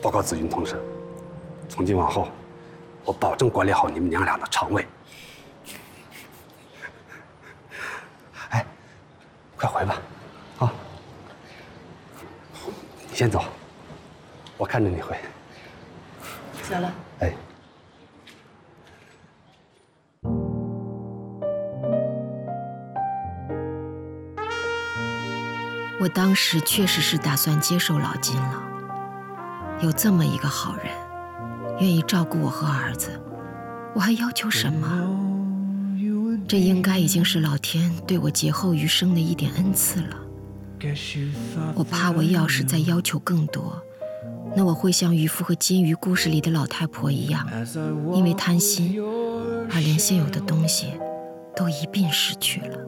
报告紫云同事，从今往后，我保证管理好你们娘俩的肠胃。哎，快回吧，啊！你先走，我看着你回。 走了。 哎。 我当时确实是打算接受老金了，有这么一个好人，愿意照顾我和儿子，我还要求什么？这应该已经是老天对我劫后余生的一点恩赐了。我怕我要是再要求更多，那我会像渔夫和金鱼故事里的老太婆一样，因为贪心而连现有的东西都一并失去了。